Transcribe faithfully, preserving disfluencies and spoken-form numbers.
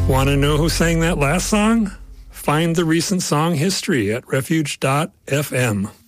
Want to know who sang that last song? Find the recent song history at refuge dot f m.